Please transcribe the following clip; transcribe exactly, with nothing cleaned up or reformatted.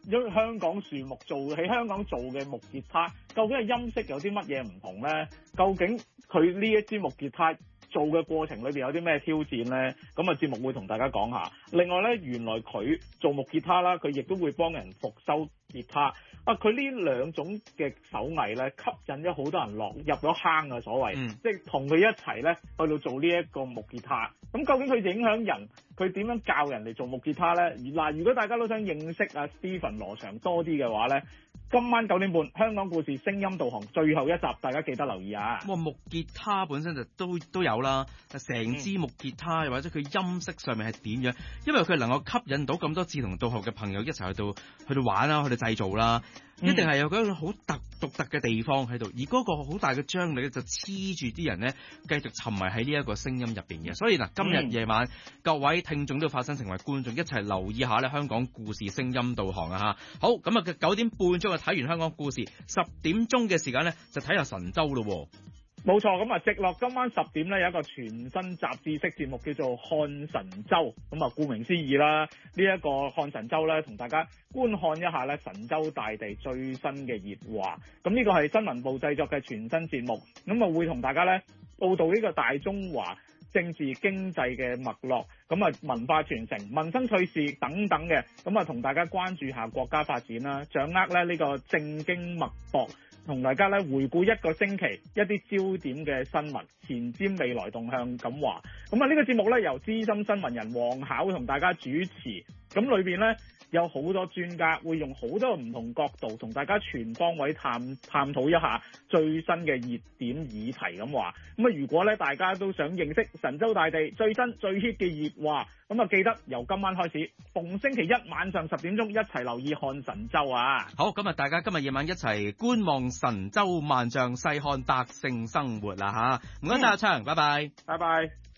因為香港樹木做喺香港做嘅木吉他，究竟係音色有啲乜嘢唔同咧？究竟佢呢一支木吉他做嘅過程裏邊有啲咩挑戰咧？咁啊節目會同大家講下。另外咧，原來佢做木吉他啦，佢亦都會幫人復修吉他。啊，佢呢兩種嘅手藝咧，吸引咗好多人落入咗坑啊，所謂，嗯、即係同佢一齊咧去到做呢一個木吉他。咁究竟佢影響人，佢點樣教人哋做木吉他咧？嗱，如果大家都想認識啊 Stephen 羅翔多啲嘅話咧，今晚九點半香港故事聲音導航最後一集，大家記得留意啊！ 哇，木吉他本身就都都有啦，成支木吉他又或者佢音色上面係點樣？因為佢能夠吸引到咁多志同道合嘅朋友一齊去到去到玩啦，去到製造啦。一定係有嗰個好特獨特嘅地方喺度，而嗰個好大嘅張力咧，就黐住啲人咧，繼續沉迷喺呢一個聲音入邊嘅。所以嗱，今日夜晚、嗯、各位聽眾都要發生成為觀眾，一齊留意下咧香港故事聲音導航啊嚇。好，咁啊九點半鐘就睇完香港故事，十點鐘嘅時間咧就睇下神州咯。 冇錯，咁啊直落今晚十點咧有一個全新雜誌式節目叫做看神州，咁啊顧名思義啦，呢、這、一個看神州咧同大家觀看一下咧神州大地最新嘅熱話，咁呢個係新聞部製作嘅全新節目，咁啊會同大家咧報道呢個大中華政治經濟嘅脈絡，咁啊文化傳承、民生趣事等等嘅，咁啊同大家關注下國家發展啦，掌握咧呢個政經脈搏，同大家咧回顧一個星期一啲焦點嘅新聞，前瞻未來動向咁話。咁啊呢個節目咧由資深新聞人黃巧同大家主持，咁裏邊咧有好多專家會用好多唔同角度同大家全方位探探討一下最新嘅熱點議題咁話。咁啊如果咧大家都想認識神州大地最新最 hit 嘅熱話，咁啊記得由今晚開始，逢星期一晚上十點鐘一齊留意看神州啊！ 好，咁啊大家今日夜晚一齊觀望神州萬象，細看百姓生活啦吓，唔該晒阿昌，拜拜， 拜拜。